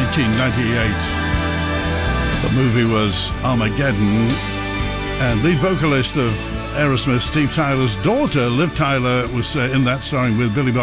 1998. The movie was Armageddon, and lead vocalist of Aerosmith, Steve Tyler's daughter, Liv Tyler, was in that, starring with Billy Bob